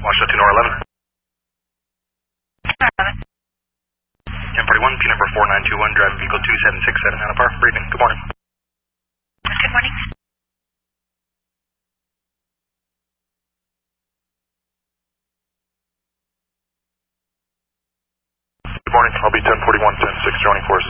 Washington Nor 11. 11. 1041, P number 4921, driving vehicle 2767 out of Park. Briefing. Good morning. Good morning. Good morning. I'll be 1041, 106, Johnny 46.